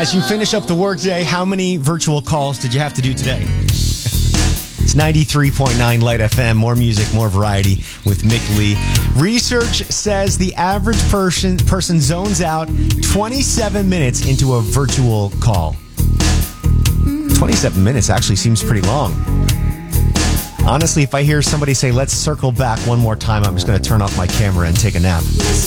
As you finish up the workday, how many virtual calls did you have to do today? It's 93.9 Light FM. More music, more variety with Mick Lee. Research says the average person zones out 27 minutes into a virtual call. 27 minutes actually seems pretty long. Honestly, if I hear somebody say, let's circle back one more time, I'm just going to turn off my camera and take a nap.